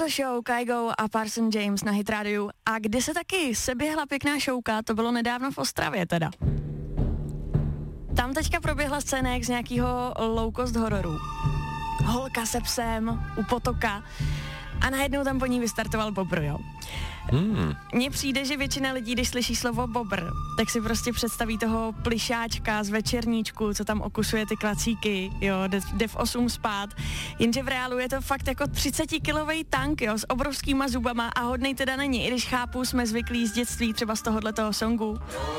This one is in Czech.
to show Kygo a Parson James na Hit Radio a kde se taky seběhla pěkná showka, to bylo nedávno v Ostravě teda. Tam teďka proběhla scének z nějakého low cost hororu. Holka se psem u potoka a najednou tam po ní vystartoval bobr, jo. Mně přijde, že většina lidí, když slyší slovo bobr, tak si prostě představí toho plišáčka z večerníčku, co tam okusuje ty klacíky, jo, jde v 8 spát, jenže v reálu je to fakt jako 30-kilovej tank, jo, s obrovskýma zubama a hodnej teda není, i když chápu, jsme zvyklí z dětství třeba z tohohletoho songu.